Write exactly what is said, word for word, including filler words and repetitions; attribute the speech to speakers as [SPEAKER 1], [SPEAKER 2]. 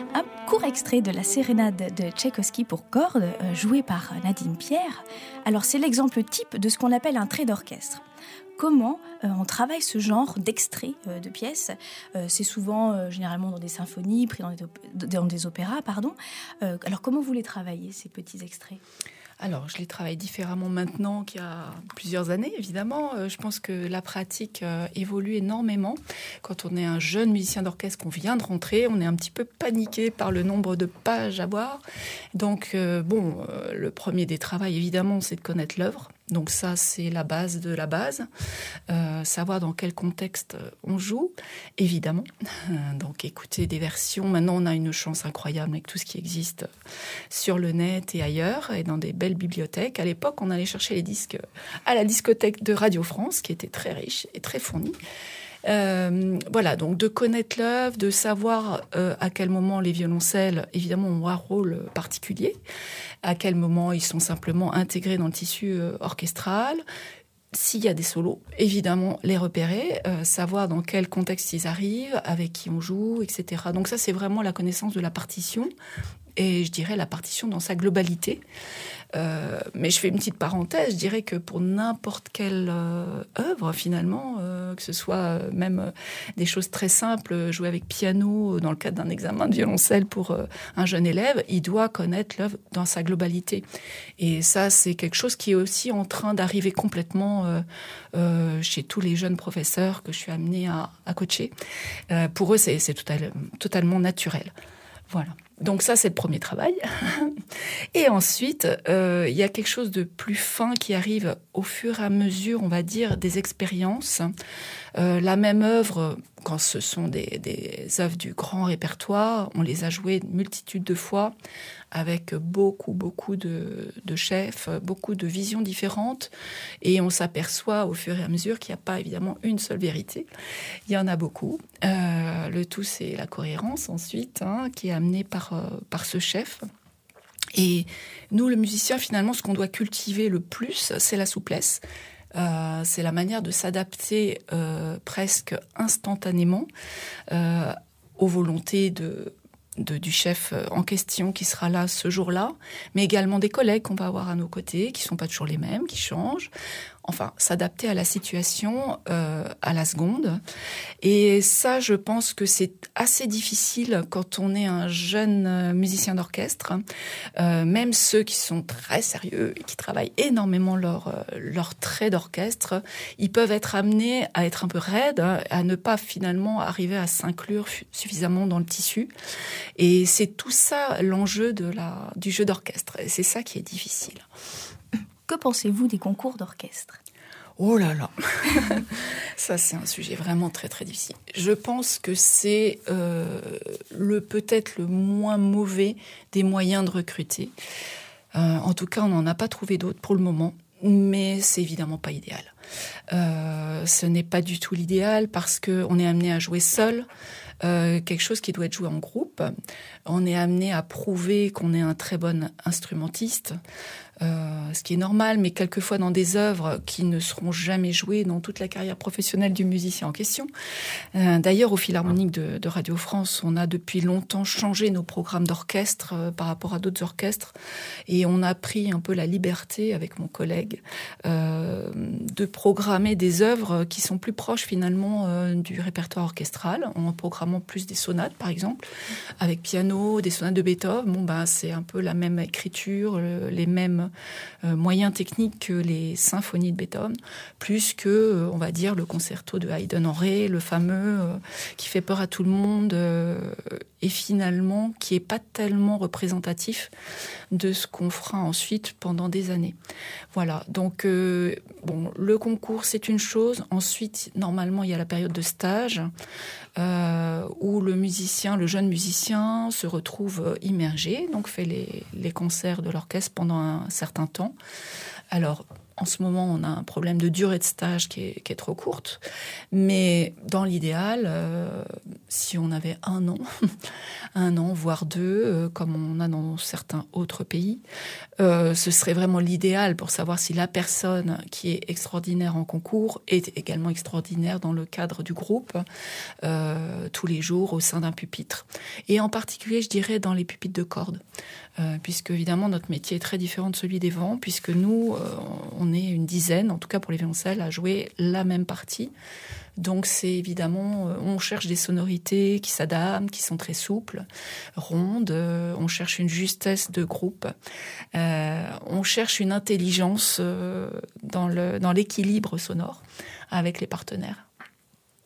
[SPEAKER 1] Un court extrait de la sérénade de Tchaïkovski pour cordes, euh, jouée par Nadine Pierre. Alors c'est l'exemple type de ce qu'on appelle un trait d'orchestre. Comment euh, on travaille ce genre d'extrait euh, de pièces. Euh, c'est souvent, euh, généralement, dans des symphonies, pris dans des, op- dans des opéras, pardon. Euh, alors, comment vous les travaillez, ces petits extraits ?
[SPEAKER 2] Alors, je les travaille différemment maintenant qu'il y a plusieurs années, évidemment. Euh, je pense que la pratique euh, évolue énormément. Quand on est un jeune musicien d'orchestre qu'on vient de rentrer, on est un petit peu paniqué par le nombre de pages à voir. Donc, euh, bon, euh, le premier des travaux, évidemment, c'est de connaître l'œuvre. Donc ça, c'est la base de la base. Euh, savoir dans quel contexte on joue, évidemment. Donc écouter des versions. Maintenant, on a une chance incroyable avec tout ce qui existe sur le net et ailleurs, et dans des belles bibliothèques. À l'époque, on allait chercher les disques à la discothèque de Radio France, qui était très riche et très fournie. Euh, voilà, donc de connaître l'œuvre, de savoir euh, à quel moment les violoncelles, évidemment, ont un rôle particulier, à quel moment ils sont simplement intégrés dans le tissu euh, orchestral. S'il y a des solos, évidemment, les repérer, euh, savoir dans quel contexte ils arrivent, avec qui on joue, et cetera. Donc ça, c'est vraiment la connaissance de la partition, et je dirais la partition dans sa globalité. Euh, mais je fais une petite parenthèse, je dirais que pour n'importe quelle euh, œuvre, finalement, euh, que ce soit euh, même euh, des choses très simples, jouer avec piano dans le cadre d'un examen de violoncelle pour euh, un jeune élève, il doit connaître l'œuvre dans sa globalité. Et ça, c'est quelque chose qui est aussi en train d'arriver complètement euh, euh, chez tous les jeunes professeurs que je suis amenée à, à coacher. Euh, pour eux, c'est, c'est total, totalement naturel. Voilà. Donc ça, c'est le premier travail. Et ensuite, euh, il y a quelque chose de plus fin qui arrive au fur et à mesure, on va dire, des expériences. Euh, la même œuvre, quand ce sont des, des œuvres du grand répertoire, on les a jouées une multitude de fois avec beaucoup, beaucoup de, de chefs, beaucoup de visions différentes. Et on s'aperçoit au fur et à mesure qu'il n'y a pas évidemment une seule vérité. Il y en a beaucoup. Euh, le tout, c'est la cohérence ensuite, hein, qui est amenée par, euh, par ce chef. Et nous, le musicien, finalement, ce qu'on doit cultiver le plus, c'est la souplesse. Euh, c'est la manière de s'adapter euh, presque instantanément euh, aux volontés de, de, du chef en question qui sera là ce jour-là, mais également des collègues qu'on va avoir à nos côtés, qui ne sont pas toujours les mêmes, qui changent. Enfin, s'adapter à la situation euh, à la seconde. Et ça, je pense que c'est assez difficile quand on est un jeune musicien d'orchestre. Euh, même ceux qui sont très sérieux et qui travaillent énormément leur, leur trait d'orchestre, ils peuvent être amenés à être un peu raides, à ne pas finalement arriver à s'inclure suffisamment dans le tissu. Et c'est tout ça l'enjeu de la, du jeu d'orchestre. Et c'est ça qui est difficile.
[SPEAKER 1] Que pensez-vous des concours d'orchestre ?
[SPEAKER 2] Oh là là, ça c'est un sujet vraiment très très difficile. Je pense que c'est euh, le peut-être le moins mauvais des moyens de recruter. Euh, en tout cas, on n'en a pas trouvé d'autres pour le moment, mais c'est évidemment pas idéal. Euh, ce n'est pas du tout l'idéal parce qu'on est amené à jouer seul. Euh, quelque chose qui doit être joué en groupe. On est amené à prouver qu'on est un très bon instrumentiste, euh, ce qui est normal, mais quelquefois dans des œuvres qui ne seront jamais jouées dans toute la carrière professionnelle du musicien en question. Euh, d'ailleurs, au Philharmonique de, de Radio France, on a depuis longtemps changé nos programmes d'orchestre euh, par rapport à d'autres orchestres, et on a pris un peu la liberté, avec mon collègue, euh, de programmer des œuvres qui sont plus proches finalement euh, du répertoire orchestral, en programmant plus des sonates, par exemple, avec piano, des sonates de Beethoven. Bon, ben, c'est un peu la même écriture, le, les mêmes euh, moyens techniques que les symphonies de Beethoven, plus que, euh, on va dire, le concerto de Haydn en ré, le fameux, euh, qui fait peur à tout le monde, euh, et finalement, qui est pas tellement représentatif de ce qu'on fera ensuite pendant des années. Voilà. Donc, euh, bon, le concours, c'est une chose. Ensuite, normalement, il y a la période de stage, euh, où le musicien, le jeune musicien, se retrouve immergé, donc fait les, les concerts de l'orchestre pendant un certain temps. Alors, En ce moment, on a un problème de durée de stage qui est, qui est trop courte. Mais dans l'idéal, euh, si on avait un an, un an, voire deux, euh, comme on a dans certains autres pays, euh, ce serait vraiment l'idéal pour savoir si la personne qui est extraordinaire en concours est également extraordinaire dans le cadre du groupe, euh, tous les jours au sein d'un pupitre. Et en particulier, je dirais, dans les pupitres de corde. Euh, puisque évidemment notre métier est très différent de celui des vents, puisque nous, euh, on est une dizaine, en tout cas pour les violoncelles, à jouer la même partie. Donc c'est évidemment, euh, on cherche des sonorités qui s'adaptent, qui sont très souples, rondes, euh, on cherche une justesse de groupe, euh, on cherche une intelligence euh, dans le, dans l'équilibre sonore avec les partenaires.